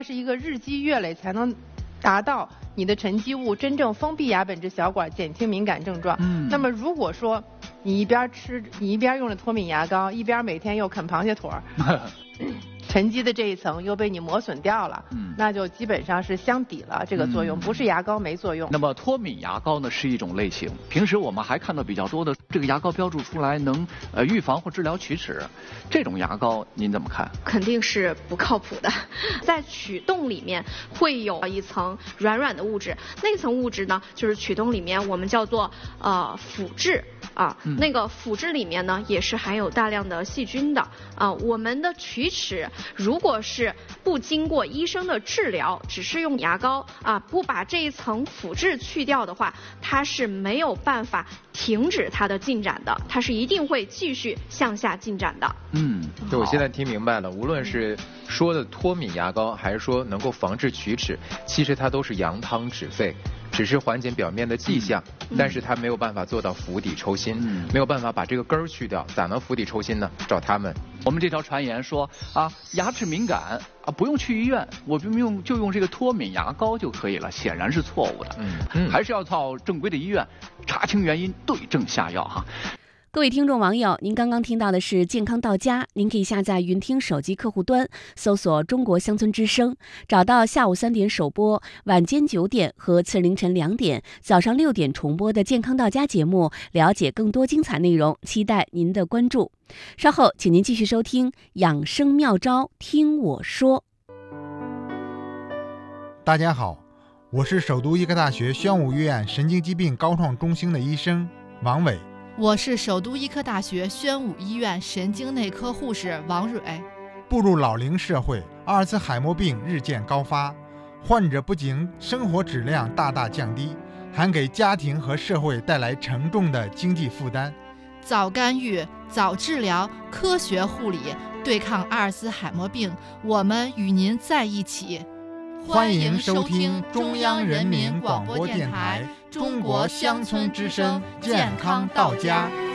是一个日积月累才能达到你的沉积物真正封闭牙本质小管，减轻敏感症状。那么如果说你一边用了脱敏牙膏，一边每天又啃螃蟹腿儿，沉积的这一层又被你磨损掉了，那就基本上是相抵了这个作用，不是牙膏没作用。 那么脱敏牙膏呢是一种类型，平时我们还看到比较多的这个牙膏标注出来能预防或治疗龋齿，这种牙膏您怎么看？ 肯定是不靠谱的，在龋洞里面会有一层软软的物质，那层物质呢就是龋洞里面我们叫做腐质。那个腐质里面呢也是含有大量的细菌的我们的龋齿如果是不经过医生的治疗，只是用牙膏不把这一层腐质去掉的话，它是没有办法停止它的进展的，它是一定会继续向下进展的。 对，我现在听明白了，无论是说的脱敏牙膏，还是说能够防治龋齿，其实它都是扬汤止沸。只是缓解表面的迹象，但是它没有办法做到釜底抽薪，没有办法把这个根儿去掉，咋能釜底抽薪呢？找他们。 我们这条传言说牙齿敏感不用去医院，我就用这个脱敏牙膏就可以了，显然是错误的。还是要到正规的医院查清原因，对症下药哈。 各位听众网友，您刚刚听到的是健康到家，您可以下载云听手机客户端，搜索中国乡村之声，找到下午3点首播，晚间9点和次凌晨2点、早上6点重播的健康到家节目，了解更多精彩内容，期待您的关注。稍后请您继续收听养生妙招听我说。 大家好，我是首都医科大学宣武医院神经疾病高创中心的医生王伟。 我是首都医科大学宣武医院神经内科护士王蕊。 步入老龄社会，阿尔茨海默病日渐高发，患者不仅生活质量大大降低，还给家庭和社会带来沉重的经济负担。 早干预、早治疗、科学护理，对抗阿尔茨海默病，我们与您在一起。 欢迎收听中央人民广播电台中国乡村之声健康到家。